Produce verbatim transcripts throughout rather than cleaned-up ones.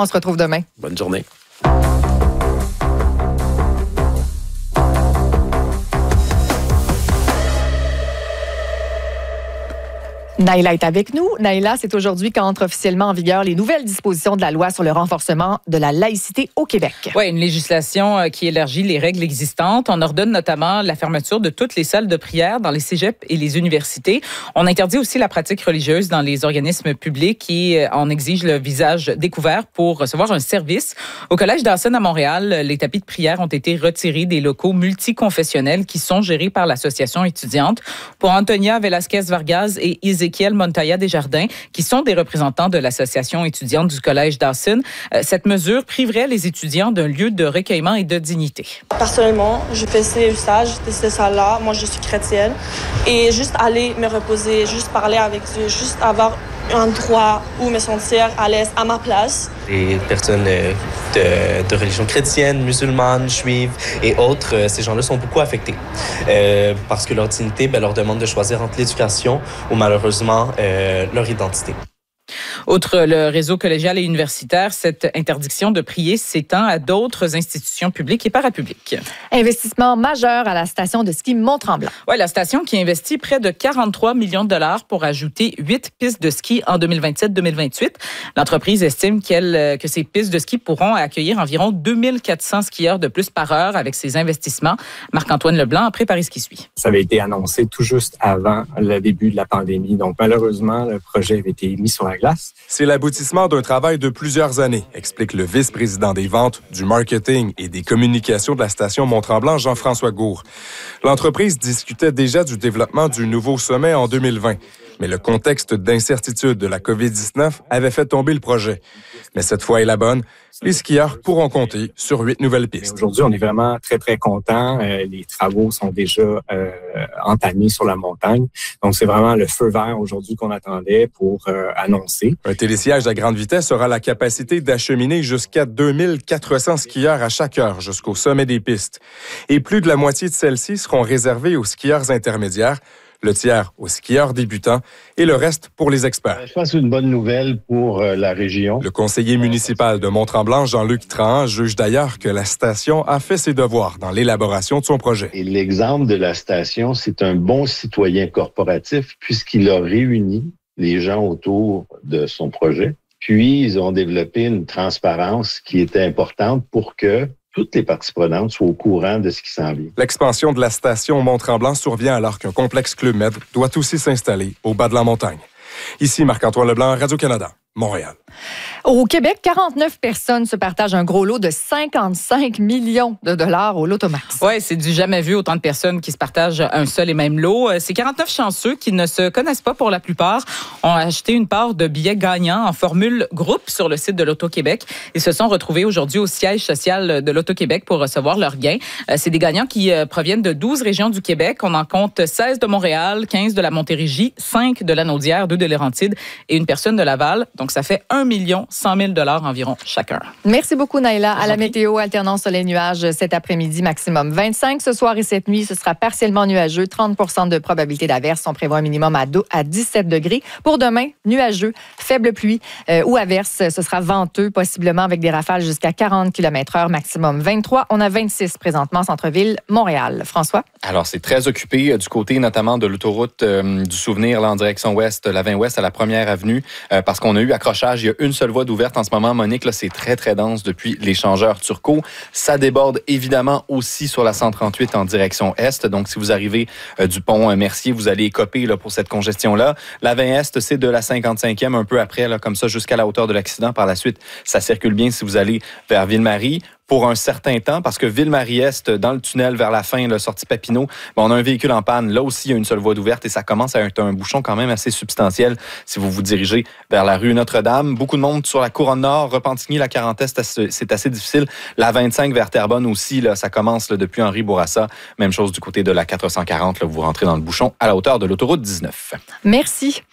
On se retrouve demain. Bonne journée. Naïla est avec nous. Naïla, c'est aujourd'hui qu'entrent officiellement en vigueur les nouvelles dispositions de la loi sur le renforcement de la laïcité au Québec. Oui, une législation qui élargit les règles existantes. On ordonne notamment la fermeture de toutes les salles de prière dans les cégeps et les universités. On interdit aussi la pratique religieuse dans les organismes publics et on exige le visage découvert pour recevoir un service. Au Collège Dawson à Montréal, les tapis de prière ont été retirés des locaux multiconfessionnels qui sont gérés par l'association étudiante. Pour Antonia Velasquez-Vargas et Ezekiel Montoya Desjardins, qui sont des représentants de l'association étudiante du Collège Dawson, cette mesure priverait les étudiants d'un lieu de recueillement et de dignité. Personnellement, je fais ces usages de ces salles-là. Moi, je suis chrétienne. Et juste aller me reposer, juste parler avec Dieu, juste avoir un endroit où me sentir à l'aise à ma place. Les personnes de, de religion chrétienne, musulmane, juive et autres, ces gens-là sont beaucoup affectés euh, parce que leur dignité ben, leur demande de choisir entre l'éducation ou malheureusement euh, leur identité. Outre le réseau collégial et universitaire, cette interdiction de prier s'étend à d'autres institutions publiques et parapubliques. Investissement majeur à la station de ski Mont-Tremblant. Oui, la station qui investit près de quarante-trois millions de dollars pour ajouter huit pistes de ski en deux mille vingt-sept deux mille vingt-huit. L'entreprise estime qu'elle, que ces pistes de ski pourront accueillir environ deux mille quatre cents skieurs de plus par heure avec ces investissements. Marc-Antoine Leblanc a préparé ce qui suit. Ça avait été annoncé tout juste avant le début de la pandémie. Donc, malheureusement, le projet avait été mis sur la glace. C'est l'aboutissement d'un travail de plusieurs années, explique le vice-président des ventes, du marketing et des communications de la station Mont-Tremblant, Jean-François Gour. L'entreprise discutait déjà du développement du nouveau sommet en deux mille vingt, mais le contexte d'incertitude de la covid dix-neuf avait fait tomber le projet. Mais cette fois est la bonne. Les skieurs pourront compter sur huit nouvelles pistes. Aujourd'hui, on est vraiment très, très contents. Euh, les travaux sont déjà euh, entamés sur la montagne. Donc, c'est vraiment le feu vert aujourd'hui qu'on attendait pour euh, annoncer. Un télésiège à grande vitesse aura la capacité d'acheminer jusqu'à deux mille quatre cents skieurs à chaque heure jusqu'au sommet des pistes. Et plus de la moitié de celles-ci seront réservées aux skieurs intermédiaires, le tiers aux skieurs débutants et le reste pour les experts. Je pense que c'est une bonne nouvelle pour euh, la région. Le conseiller municipal de Mont-Tremblant, Jean-Luc Trahan, juge d'ailleurs que la station a fait ses devoirs dans l'élaboration de son projet. Et l'exemple de la station, c'est un bon citoyen corporatif puisqu'il a réuni les gens autour de son projet. Puis, ils ont développé une transparence qui était importante pour que toutes les parties prenantes soient au courant de ce qui s'en vient. L'expansion de la station Mont-Tremblant survient alors qu'un complexe Club Med doit aussi s'installer au bas de la montagne. Ici Marc-Antoine Leblanc, Radio-Canada, Montréal. Au Québec, quarante-neuf personnes se partagent un gros lot de cinquante-cinq millions de dollars au Lotomax. Oui, c'est du jamais vu, autant de personnes qui se partagent un seul et même lot. Ces quarante-neuf chanceux qui ne se connaissent pas pour la plupart ont acheté une part de billets gagnants en formule groupe sur le site de l'Auto-Québec. Ils se sont retrouvés aujourd'hui au siège social de l'Auto-Québec pour recevoir leurs gains. C'est des gagnants qui proviennent de douze régions du Québec. On en compte seize de Montréal, quinze de la Montérégie, cinq de la Naudière, deux de l'Laurentide et une personne de Laval. Donc, ça fait un million cent mille dollars environ chacun. Merci beaucoup, Naïla. À la météo, alternance soleil-nuage cet après-midi, maximum vingt-cinq. Ce soir et cette nuit, ce sera partiellement nuageux. trente pour cent de probabilité d'averse. On prévoit un minimum à, à dix-sept degrés. Pour demain, nuageux, faible pluie euh, ou averse. Ce sera venteux, possiblement avec des rafales jusqu'à quarante kilomètres heure, maximum vingt-trois. On a vingt-six présentement, centre-ville, Montréal. François? Alors, c'est très occupé euh, du côté notamment de l'autoroute euh, du Souvenir, là, en direction ouest, la vingt ouest à la première avenue, euh, parce qu'on a eu accrochage. Il y a une seule voie d'ouverte en ce moment. Monique, là, c'est très, très dense depuis l'échangeur Turcot. Ça déborde évidemment aussi sur la cent trente-huit en direction est. Donc, si vous arrivez euh, du pont euh, Mercier, vous allez écoper là, pour cette congestion-là. La vingt est, c'est de la cinquante-cinquième, un peu après, là, comme ça, jusqu'à la hauteur de l'accident. Par la suite, ça circule bien si vous allez vers Ville-Marie. Pour un certain temps, parce que Ville-Marie-Est, dans le tunnel vers la fin, la sortie Papineau, ben, on a un véhicule en panne. Là aussi, il y a une seule voie d'ouverte et ça commence à être un bouchon quand même assez substantiel si vous vous dirigez vers la rue Notre-Dame. Beaucoup de monde sur la couronne nord, Repentigny, la quarante-est, c'est assez difficile. La vingt-cinq vers Terrebonne aussi, là, ça commence là, depuis Henri Bourassa. Même chose du côté de la quatre cent quarante, là, vous rentrez dans le bouchon à la hauteur de l'autoroute dix-neuf. Merci.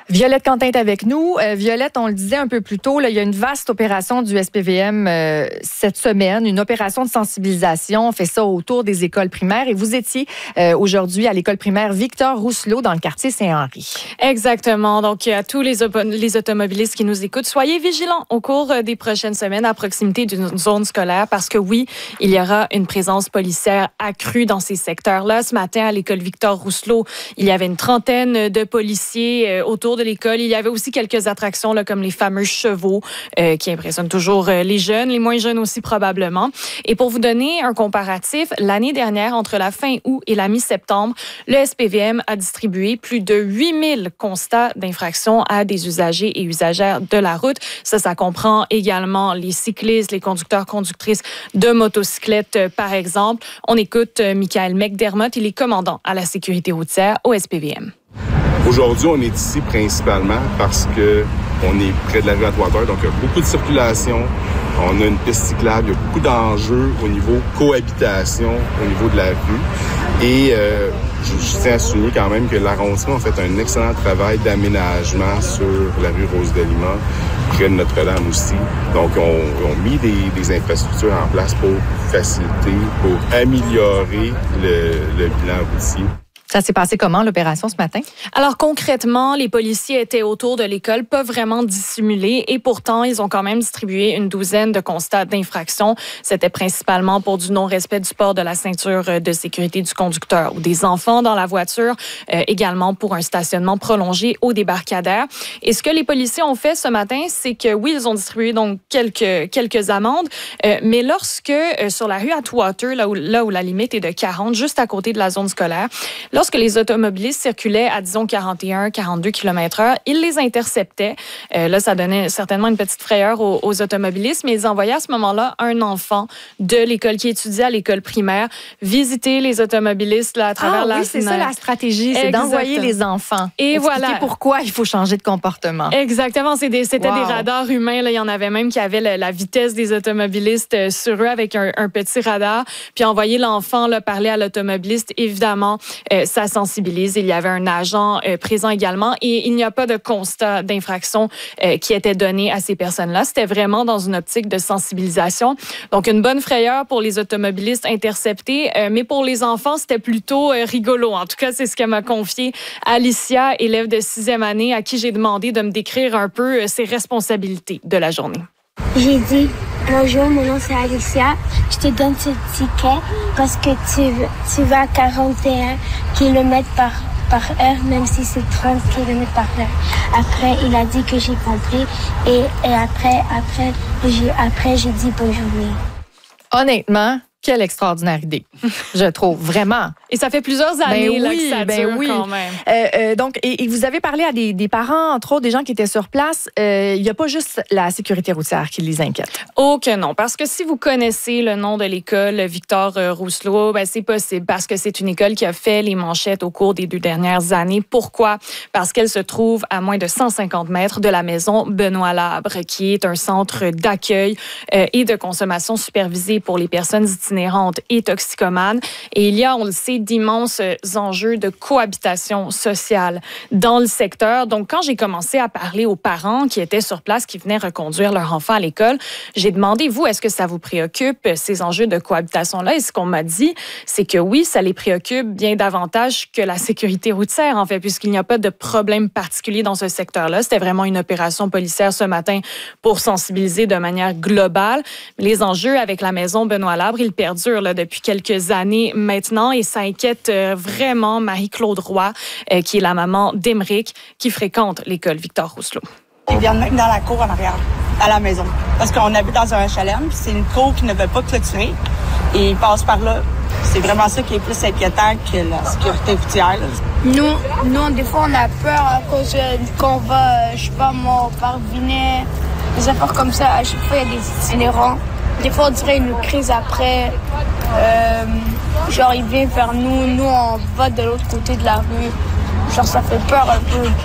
Violette Quentin est avec nous. Euh, Violette, on le disait un peu plus tôt, là, il y a une vaste opération du S P V M euh, cette semaine, une opération de sensibilisation. On fait ça autour des écoles primaires et vous étiez euh, aujourd'hui à l'école primaire Victor Rousselot dans le quartier Saint-Henri. Exactement. Donc, à tous les, op- les automobilistes qui nous écoutent, soyez vigilants au cours des prochaines semaines à proximité d'une zone scolaire parce que oui, il y aura une présence policière accrue dans ces secteurs-là. Ce matin, à l'école Victor Rousselot, il y avait une trentaine de policiers euh, autour de l'école. Il y avait aussi quelques attractions là, comme les fameux chevaux euh, qui impressionnent toujours euh, les jeunes, les moins jeunes aussi probablement. Et pour vous donner un comparatif, l'année dernière, entre la fin août et la mi-septembre, le S P V M a distribué plus de huit mille constats d'infraction à des usagers et usagères de la route. Ça, ça comprend également les cyclistes, les conducteurs, conductrices de motocyclettes, euh, par exemple. On écoute euh, Michael McDermott, il est commandant à la sécurité routière au S P V M. Aujourd'hui, on est ici principalement parce que on est près de la rue Atwater, donc il y a beaucoup de circulation. On a une piste cyclable, il y a beaucoup d'enjeux au niveau cohabitation, au niveau de la rue. Et euh, je, je tiens à souligner quand même que l'arrondissement a fait un excellent travail d'aménagement sur la rue Rose-de-Lima, près de Notre-Dame aussi. Donc, on, on mis des, des infrastructures en place pour faciliter, pour améliorer le, le bilan routier. Ça s'est passé comment, l'opération, ce matin? Alors, concrètement, les policiers étaient autour de l'école, pas vraiment dissimulés, et pourtant, ils ont quand même distribué une douzaine de constats d'infraction. C'était principalement pour du non-respect du port de la ceinture de sécurité du conducteur ou des enfants dans la voiture, euh, également pour un stationnement prolongé au débarcadère. Et ce que les policiers ont fait ce matin, c'est que, oui, ils ont distribué donc quelques, quelques amendes, euh, mais lorsque, euh, sur la rue Atwater, là où, là où la limite est de quarante, juste à côté de la zone scolaire, lorsque les automobilistes circulaient à, disons, quarante et un, quarante-deux kilomètres heure, ils les interceptaient. Euh, là, ça donnait certainement une petite frayeur aux, aux automobilistes, mais ils envoyaient à ce moment-là un enfant de l'école qui étudiait à l'école primaire visiter les automobilistes là, à travers ah, la oui, c'est ça la stratégie, c'est Exactement. d'envoyer les enfants. Et Expliquer voilà pourquoi il faut changer de comportement. Exactement, c'est des, c'était wow. des radars humains. Là. Il y en avait même qui avaient la, la vitesse des automobilistes sur eux avec un, un petit radar. Puis envoyer l'enfant là, parler à l'automobiliste, évidemment, euh, ça sensibilise. Il y avait un agent euh, présent également et il n'y a pas de constat d'infraction euh, qui était donné à ces personnes-là. C'était vraiment dans une optique de sensibilisation. Donc, une bonne frayeur pour les automobilistes interceptés, euh, mais pour les enfants, c'était plutôt euh, rigolo. En tout cas, c'est ce qu'elle m'a confié Alicia, élève de sixième année, à qui j'ai demandé de me décrire un peu euh, ses responsabilités de la journée. J'ai dit, bonjour, mon nom c'est Alicia, je te donne ce ticket parce que tu, tu vas à quarante et un kilomètres par, par heure, même si c'est trente kilomètres par heure. Après, il a dit que j'ai compris et, et après, après, j'ai, après, j'ai dit bonne journée. Honnêtement, quelle extraordinaire idée, je trouve, vraiment. Et ça fait plusieurs années ben là, oui, que ça ben dure oui. quand même. Euh, euh, donc, et, et vous avez parlé à des, des parents, entre autres, des gens qui étaient sur place. Euh, il n'y a pas juste la sécurité routière qui les inquiète. Oh que non, parce que si vous connaissez le nom de l'école Victor Rousselot, ben c'est possible parce que c'est une école qui a fait les manchettes au cours des deux dernières années. Pourquoi? Parce qu'elle se trouve à moins de cent cinquante mètres de la maison Benoît Labre, qui est un centre d'accueil euh, et de consommation supervisée pour les personnes itinérantes et toxicomanes. Et il y a, on le sait, d'immenses enjeux de cohabitation sociale dans le secteur. Donc, quand j'ai commencé à parler aux parents qui étaient sur place, qui venaient reconduire leur enfant à l'école, j'ai demandé, vous, est-ce que ça vous préoccupe, ces enjeux de cohabitation-là? Et ce qu'on m'a dit, c'est que oui, ça les préoccupe bien davantage que la sécurité routière, en fait, puisqu'il n'y a pas de problème particulier dans ce secteur-là. C'était vraiment une opération policière ce matin pour sensibiliser de manière globale. Les enjeux avec la maison Benoît Labre, ils perdurent là, depuis quelques années maintenant et ça inquiète euh, vraiment Marie-Claude Roy, euh, qui est la maman d'Émeric, qui fréquente l'école Victor Rousselot. Ils viennent même dans la cour en arrière, à la maison. Parce qu'on habite dans un chalet, puis c'est une cour qui ne veut pas clôturer. Et ils passent par là. C'est vraiment ça qui est plus inquiétant que la sécurité routière. Là. Nous, nous, des fois, on a peur à cause qu'on va, je sais pas moi, au parc Binet, des affaires comme ça. À chaque fois, il y a des itinérants. Des fois, on dirait une crise après. Euh, genre, il vient vers nous. Nous, on va de l'autre côté de la rue. Genre, ça fait peur un peu.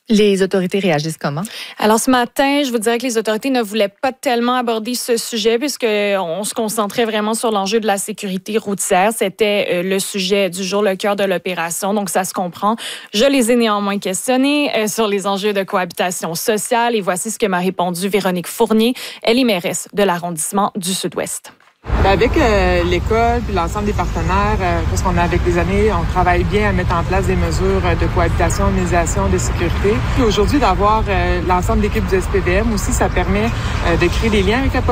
Les autorités réagissent comment? Alors, ce matin, je vous dirais que les autorités ne voulaient pas tellement aborder ce sujet puisqu'on se concentrait vraiment sur l'enjeu de la sécurité routière. C'était le sujet du jour, le cœur de l'opération, donc ça se comprend. Je les ai néanmoins questionnés sur les enjeux de cohabitation sociale et voici ce que m'a répondu Véronique Fournier. Elle est mairesse de l'arrondissement du Sud-Ouest. Bien, avec euh, l'école puis l'ensemble des partenaires, euh, parce qu'on a avec des années, on travaille bien à mettre en place des mesures de cohabitation, de médiation, de sécurité. Puis aujourd'hui, d'avoir euh, l'ensemble de l'équipe du S P V M aussi, ça permet euh, de créer des liens avec la